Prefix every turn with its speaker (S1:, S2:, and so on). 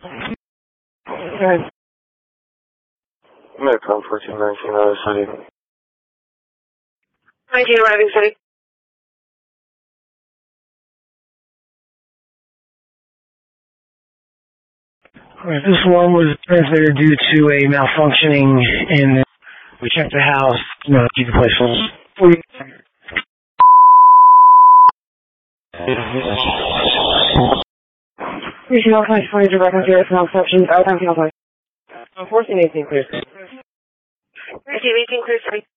S1: Alright.
S2: Metcom 1419 out of city.
S1: 19 arriving city. Alright, this one was translated due to a malfunctioning, and we checked the house, keep the place full. Reaching out, I find direct material malfunctions, outbound penalty. 1418 clear. 1818 clear,